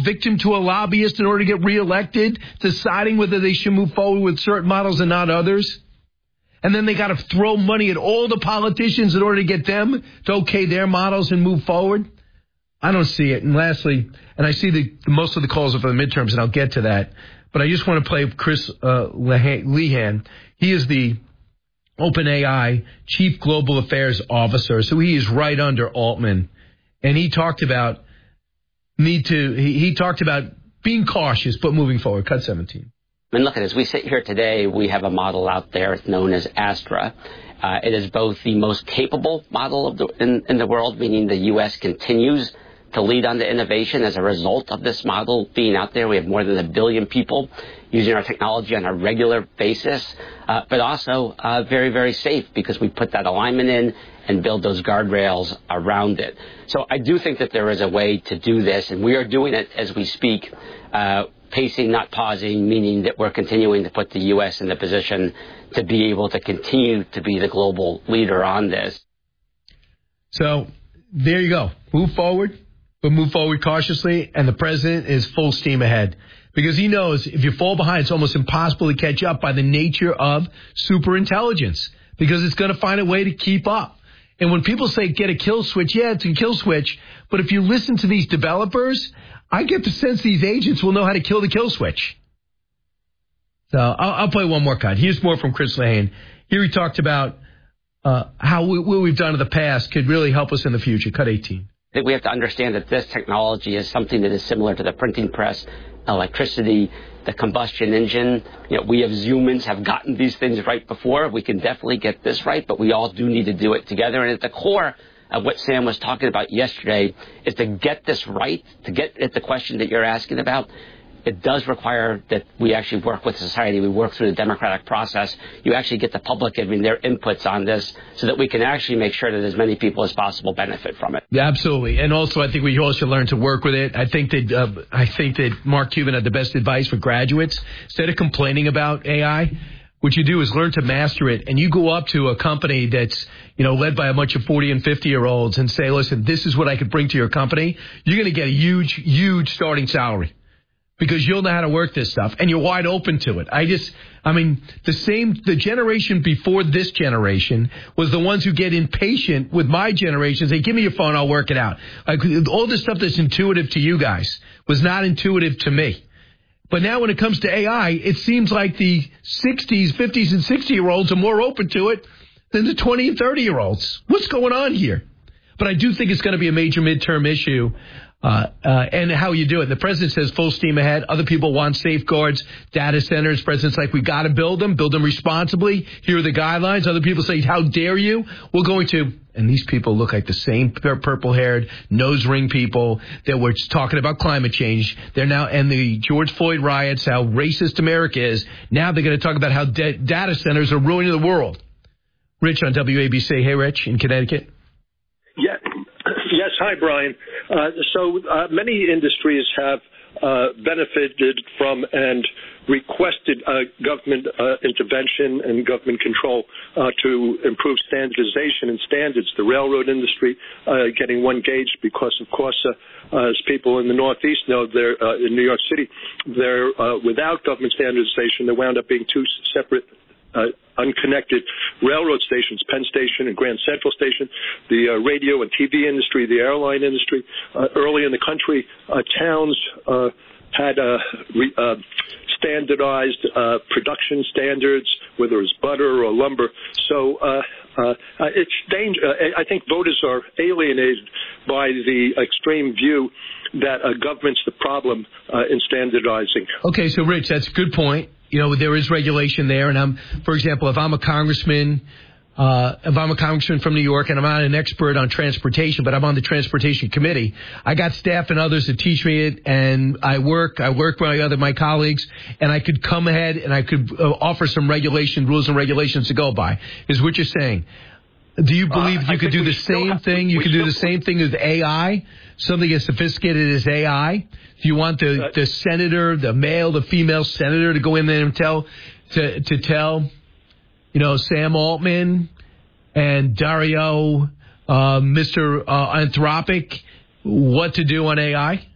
victim to a lobbyist in order to get reelected, deciding whether they should move forward with certain models and not others. And then they got to throw money at all the politicians in order to get them to okay their models and move forward. I don't see it. And lastly, and I see most of the calls are for the midterms, and I'll get to that, but I just want to play Chris Lehan. He is the OpenAI Chief Global Affairs Officer, so he is right under Altman. And he talked about he talked about being cautious, but moving forward. Cut 17. I mean, look, as we sit here today, we have a model out there known as Astra. It is both the most capable model in the world, meaning the U.S. continues to lead on the innovation as a result of this model being out there. We have more than 1 billion people using our technology on a regular basis, but also very, very safe because we put that alignment in and build those guardrails around it. So I do think that there is a way to do this, and we are doing it as we speak, pacing, not pausing, meaning that we're continuing to put the U.S. in the position to be able to continue to be the global leader on this. So there you go. Move forward, but move forward cautiously, and the president is full steam ahead. Because he knows if you fall behind, it's almost impossible to catch up by the nature of superintelligence, because it's going to find a way to keep up. And when people say get a kill switch, yeah, it's a kill switch. But if you listen to these developers, I get the sense these agents will know how to kill the kill switch. So I'll play one more cut. Here's more from Chris Lane. Here he talked about how what we've done in the past could really help us in the future. Cut 18. I think we have to understand that this technology is something that is similar to the printing press, electricity, the combustion engine. You know, we as humans have gotten these things right before. We can definitely get this right, but we all do need to do it together. And at the core of what Sam was talking about yesterday is to get this right, to get at the question that you're asking about. It does require that we actually work with society. We work through the democratic process. You actually get the public giving their inputs on this so that we can actually make sure that as many people as possible benefit from it. Yeah, absolutely. And also, I think we all should learn to work with it. I think that Mark Cuban had the best advice for graduates. Instead of complaining about AI, what you do is learn to master it. And you go up to a company that's, led by a bunch of 40 and 50-year-olds and say, listen, this is what I could bring to your company. You're going to get a huge, huge starting salary, because you'll know how to work this stuff, and you're wide open to it. The generation before this generation was the ones who get impatient with my generation. Say, give me your phone, I'll work it out. All this stuff that's intuitive to you guys was not intuitive to me. But now when it comes to AI, it seems like the 60s, 50s, and 60-year-olds are more open to it than the 20 and 30-year-olds. What's going on here? But I do think it's going to be a major midterm issue. And how you do it. The president says full steam ahead. Other people want safeguards, data centers. President's like, we got to build them responsibly. Here are the guidelines. Other people say, how dare you? We're going to. And these people look like the same purple-haired, nose ring people that were talking about climate change. They're now, and the George Floyd riots, how racist America is. Now they're going to talk about how data centers are ruining the world. Rich on WABC. Hey, Rich, in Connecticut. Yeah. Yes. Hi, Brian. So many industries have benefited from and requested government intervention and government control to improve standardization and standards. The railroad industry getting one gauge because, of course, as people in the Northeast know, they're in New York City, they're without government standardization. They wound up being two separate unconnected railroad stations, Penn Station and Grand Central Station, the radio and TV industry, the airline industry. Early in the country, towns had standardized production standards, whether it's butter or lumber. So it's danger. I think voters are alienated by the extreme view that government's the problem in standardizing. Okay, so Rich, that's a good point. There is regulation there, and for example, if I'm a congressman from New York and I'm not an expert on transportation, but I'm on the transportation committee, I got staff and others that teach me it, and I work with my colleagues, and I could come ahead and I could offer some rules and regulations to go by, is what you're saying. Do you believe you could do the same thing? You could do the same thing with AI, something as sophisticated as AI? Do you want the senator, the male, the female senator to go in there and tell Sam Altman and Dario, Mr. Anthropic, what to do on AI?